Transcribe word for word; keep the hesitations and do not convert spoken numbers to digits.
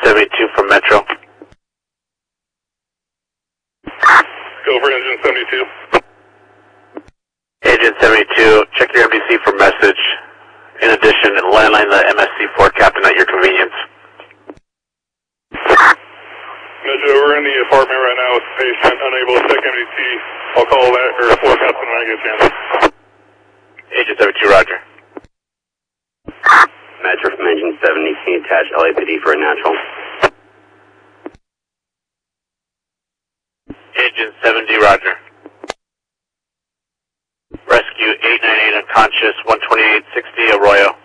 seventy-two from Metro. Go for Engine seventy-two. Agent seventy-two, check your M D C for message. In addition, landline the M S C four captain at your convenience. Metro, we're in the apartment right now with the patient, unable to check M D C. I'll call that, or floor captain when I get a chance. Agent seventy-two, roger. Metro from Engine seventy, can you attach L A P D for a natural? Agent seventy, roger. Rescue eight nine eight unconscious, one twenty-eight sixty Arroyo.